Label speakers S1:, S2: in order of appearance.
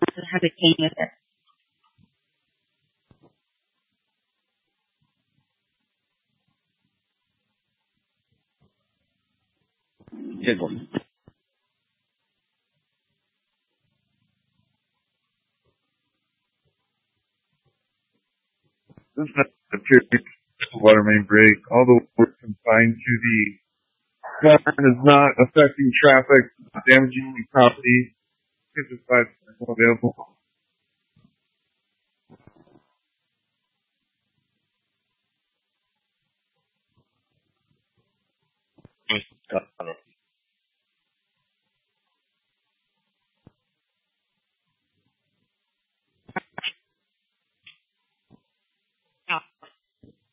S1: to have a cane with it.
S2: Yeah, go on.
S3: This appears to be a water main break. All the work confined to the pattern is not affecting traffic, damaging any property. Because it's available.